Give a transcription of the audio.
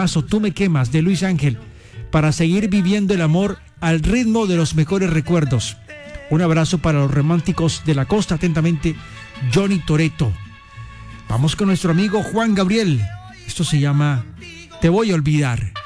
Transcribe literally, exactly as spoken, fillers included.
temazo Tú me quemas de Luis Ángel, para seguir viviendo el amor al ritmo de los mejores recuerdos. Un abrazo para los románticos de la costa, atentamente, Johnny Toretto. Vamos con nuestro amigo Juan Gabriel. Esto se llama Te voy a olvidar.